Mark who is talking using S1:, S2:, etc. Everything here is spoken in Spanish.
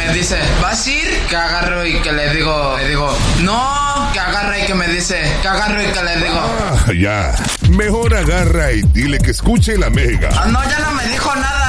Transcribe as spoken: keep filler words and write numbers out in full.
S1: me dice, ¿vas a ir? Que agarro y que le digo, le digo, no, que agarra y que me dice, que agarro y que le digo.
S2: Ah, ya. Mejor agarra y dile que escuche la Mega.
S1: Ah, no, ya no me dijo nada.